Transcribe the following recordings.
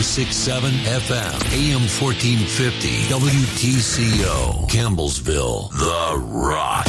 106.7 FM, AM 1450, WTCO, Campbellsville, The Rock.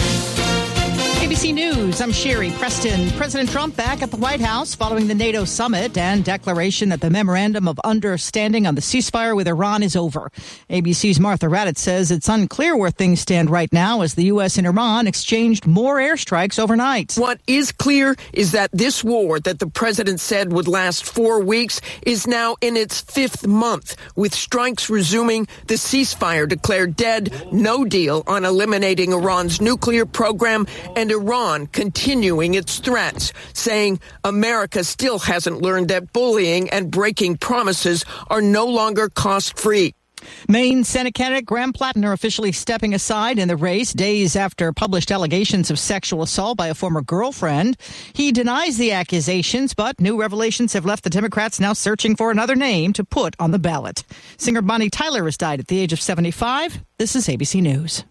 ABC News, I'm Sherry Preston. President Trump back at the White House following the NATO summit and declaration that the memorandum of understanding on the ceasefire with Iran is over. ABC's Martha Raddatz says it's unclear where things stand right now as the U.S. and Iran exchanged more airstrikes overnight. What is clear is that this war that the president said would last 4 weeks is now in its 5th month, with strikes resuming, the ceasefire declared dead, no deal on eliminating Iran's nuclear program, and Iran continuing its threats, saying America still hasn't learned that bullying and breaking promises are no longer cost-free. Maine Senate candidate Graham Plattner officially stepping aside in the race days after published allegations of sexual assault by a former girlfriend. He denies the accusations, but new revelations have left the Democrats now searching for another name to put on the ballot. Singer Bonnie Tyler has died at the age of 75. This is ABC News.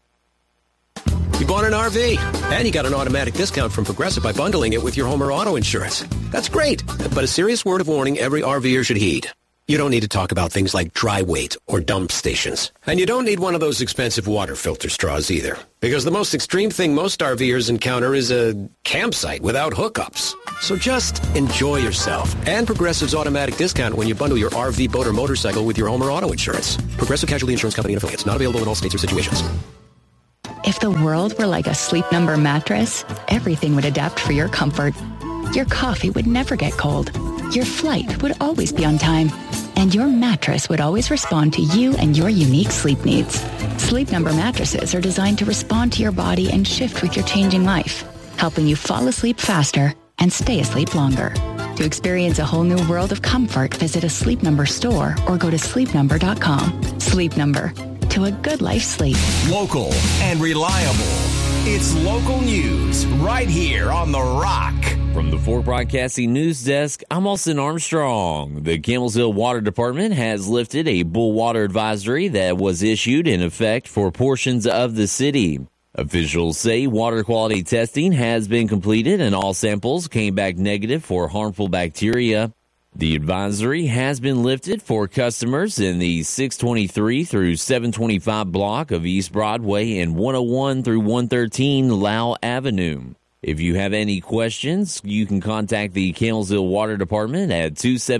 You bought an RV, and you got an automatic discount from Progressive by bundling it with your home or auto insurance. That's great, but a serious word of warning every RVer should heed. You don't need to talk about things like dry weight or dump stations. And you don't need one of those expensive water filter straws either. Because the most extreme thing most RVers encounter is a campsite without hookups. So just enjoy yourself. And Progressive's automatic discount when you bundle your RV, boat, or motorcycle with your home or auto insurance. Progressive Casualty Insurance Company and affiliates. Not available in all states or situations. If the world were like a Sleep Number mattress, everything would adapt for your comfort. Your coffee would never get cold. Your flight would always be on time. And your mattress would always respond to you and your unique sleep needs. Sleep Number mattresses are designed to respond to your body and shift with your changing life, helping you fall asleep faster and stay asleep longer. To experience a whole new world of comfort, visit a Sleep Number store or go to sleepnumber.com. Sleep Number. To a good life sleep. Local and reliable. It's local news right here on The Rock. From the Fort Broadcasting News Desk, I'm Austin Armstrong. The Campbellsville Water Department has lifted a bull water advisory that was issued in effect for portions of the city. Officials say water quality testing has been completed and all samples came back negative for harmful bacteria. The advisory has been lifted for customers in the 623 through 725 block of East Broadway and 101 through 113 Lau Avenue. If you have any questions, you can contact the Campbellsville Water Department at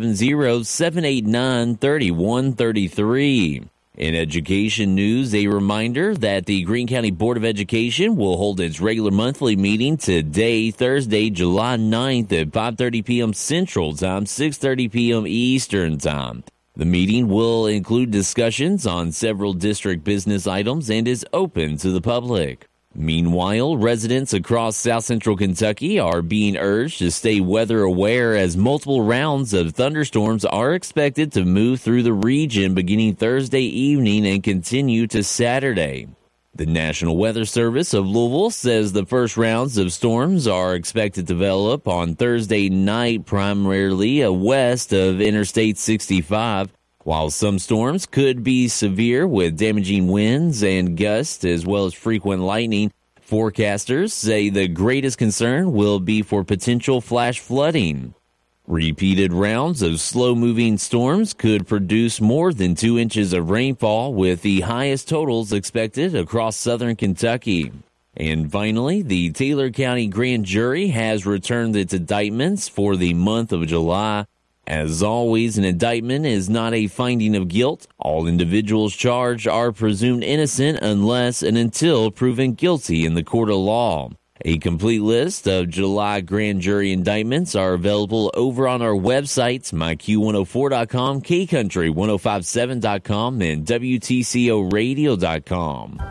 270-789-3133. In education news, a reminder that the Greene County Board of Education will hold its regular monthly meeting today, Thursday, July 9th at 5:30 p.m. Central Time, 6:30 p.m. Eastern Time. The meeting will include discussions on several district business items and is open to the public. Meanwhile, residents across South Central Kentucky are being urged to stay weather aware as multiple rounds of thunderstorms are expected to move through the region beginning Thursday evening and continue to Saturday. The National Weather Service of Louisville says the first rounds of storms are expected to develop on Thursday night, primarily west of Interstate 65. While some storms could be severe with damaging winds and gusts as well as frequent lightning, forecasters say the greatest concern will be for potential flash flooding. Repeated rounds of slow-moving storms could produce more than 2 inches of rainfall, with the highest totals expected across southern Kentucky. And finally, the Taylor County Grand Jury has returned its indictments for the month of July. As always, an indictment is not a finding of guilt. All individuals charged are presumed innocent unless and until proven guilty in the court of law. A complete list of July grand jury indictments are available over on our websites, myq104.com, kcountry1057.com, and WTCOradio.com.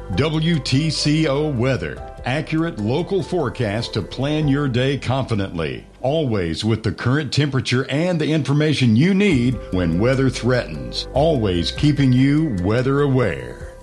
WTCO Weather. Accurate local forecast to plan your day confidently. Always with the current temperature and the information you need when weather threatens. Always keeping you weather aware.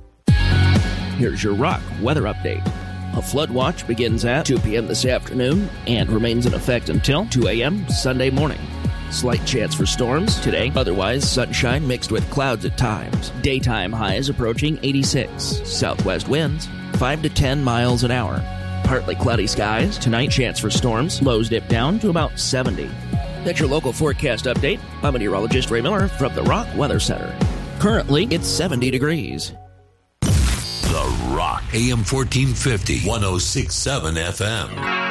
Here's your Rock weather update. A flood watch begins at 2 p.m. this afternoon and remains in effect until 2 a.m. Sunday morning. Slight chance for storms today, otherwise sunshine mixed with clouds at times. Daytime highs approaching 86. Southwest winds 5 to 10 miles an hour. Partly cloudy skies tonight, chance for storms. Lows dip down to about 70. That's your local forecast update. I'm meteorologist Ray Miller from the Rock Weather Center. Currently, it's 70 degrees. The Rock, AM 1450, 106.7 FM.